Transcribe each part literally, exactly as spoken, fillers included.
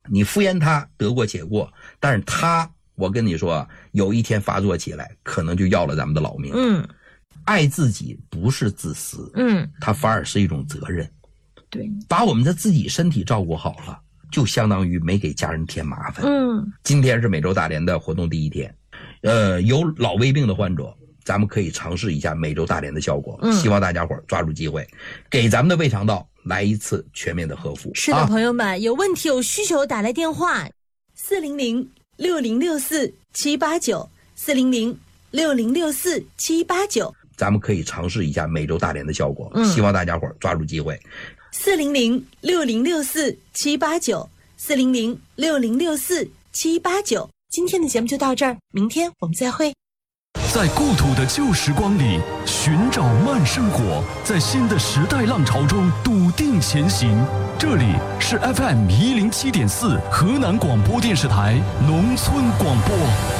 你敷衍他得过且过，但是他我跟你说有一天发作起来可能就要了咱们的老命。 嗯， 爱自己不是自私， 嗯， 它反而是一种责任。 对， 把我们的自己身体照顾好了，就相当于没给家人添麻烦。 嗯， 今天是美洲大连的活动第一天，呃，有老胃病的患者，咱们可以尝试一下美洲大连的效果。嗯，希望大家伙抓住机会，给咱们的胃肠道来一次全面的呵护。 是的， 啊、 朋友们，有问题有需求打来电话四零零六零六四七八九四零零六零六四七八九， 咱们可以尝试一下美洲大连的效果。 嗯， 希望大家伙抓住机会。 四零零六零六四七八九四零零六零六四七八九。今天的节目就到这儿，明天我们再会。 在故土的旧时光里寻找慢生活，在新的时代浪潮中笃定前行。这里是 F M 一零七点四河南广播电视台农村广播。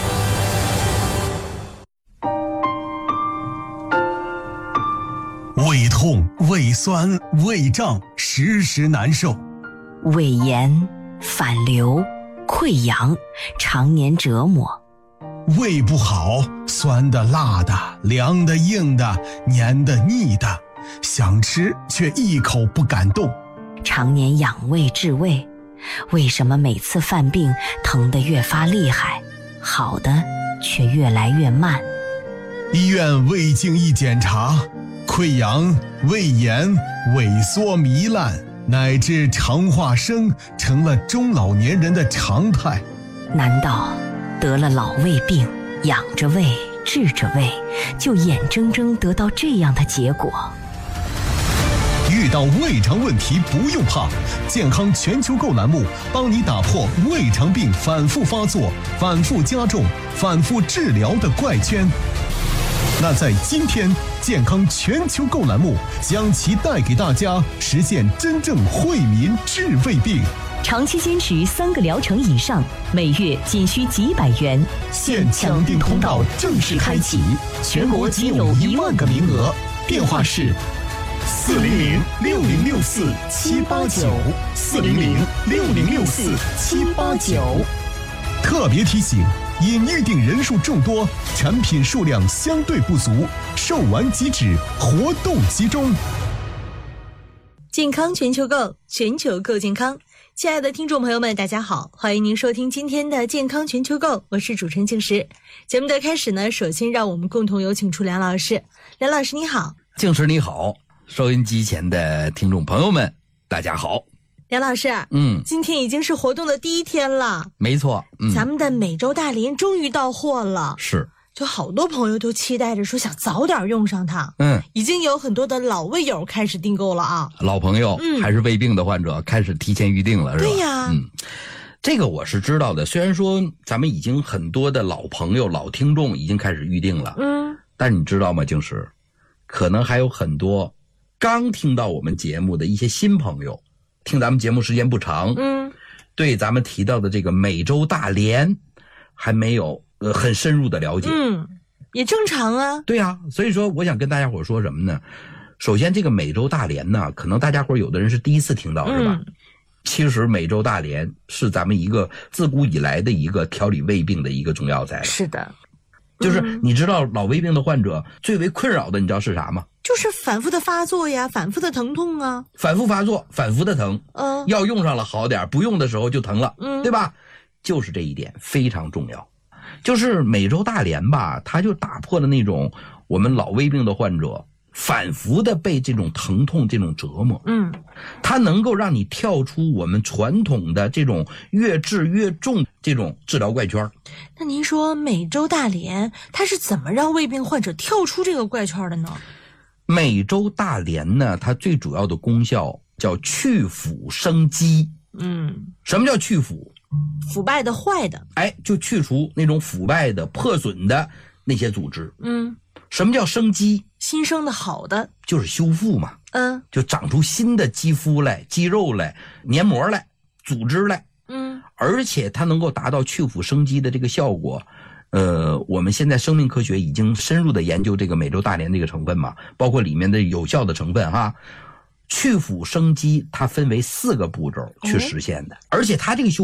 胃痛、胃酸、胃胀，时时难受； 胃炎、反流、溃疡，常年折磨。 胃不好，酸的、辣的、凉的、硬的、黏的、腻的，想吃却一口不敢动。 常年养胃治胃，为什么每次犯病疼得越发厉害，好的却越来越慢？ 医院胃镜一检查，溃疡、胃炎、萎缩糜烂，乃至肠化生成了中老年人的常态。 难道得了老胃病，养着胃治着胃，就眼睁睁得到这样的结果？ 遇到胃肠问题不用怕，健康全球购栏目帮你打破胃肠病反复发作、反复加重、反复治疗的怪圈。那在今天，健康全球购栏目将其带给大家实现真正惠民治胃病。 长期坚持三个疗程以上，每月仅需几百元。 现抢订通道正式开启，全国仅有一万个名额。电话是四零零六零六四七八九四零零六零六四七八九。特别提醒：因预订人数众多，产品数量相对不足，售完即止，活动集中。 健康全球购，全球购健康。亲爱的听众朋友们，大家好，欢迎您收听今天的健康全球购，我是主持人静时。节目的开始呢，首先让我们共同有请出梁老师。梁老师你好。 静时你好，收音机前的听众朋友们大家好。 梁老师， 嗯， 今天已经是活动的第一天了。 没错，嗯， 咱们的美洲大连终于到货了。 是， 就好多朋友都期待着说想早点用上它。 嗯， 已经有很多的老胃友开始订购了啊。 老朋友、嗯、还是胃病的患者开始提前预定了，是吧？ 对呀， 嗯，这个我是知道的。虽然说咱们已经很多的老朋友、老听众已经开始预定了， 嗯， 但你知道吗，静时，可能还有很多刚听到我们节目的一些新朋友，听咱们节目时间不长， 嗯， 对咱们提到的这个美洲大连还没有呃很深入的了解， 嗯，也正常啊。 对啊，所以说我想跟大家伙说什么呢？首先，这个美洲大连呢，可能大家伙有的人是第一次听到，是吧？嗯，其实美洲大连是咱们一个自古以来的一个调理胃病的一个中药材了。 是的， 就是你知道老胃病的患者最为困扰的，你知道是啥吗？ 就是反复的发作呀，反复的疼痛啊， 反复发作，反复的疼， 嗯、呃， 药用上了好点，不用的时候就疼了， 嗯， 对吧？就是这一点非常重要。就是美洲大连吧，它就打破了那种我们老胃病的患者反复的被这种疼痛这种折磨， 嗯， 它能够让你跳出我们传统的这种越治越重这种治疗怪圈。 那您说美洲大连它是怎么让胃病患者跳出这个怪圈的呢？ 美洲大连呢，它最主要的功效叫去腐生肌。 嗯， 什么叫去腐？ 腐败的、坏的， 哎，就去除那种腐败的、破损的那些组织。 嗯， 什么叫生肌？ 新生的、好的， 就是修复嘛。 嗯， 就长出新的肌肤来、肌肉来、黏膜来、组织来。 嗯， 而且它能够达到去腐生肌的这个效果。呃，我们现在生命科学已经深入的研究这个美洲大连这个成分嘛，包括里面的有效的成分哈。去腐生肌它分为四个步骤去实现的，而且它这个修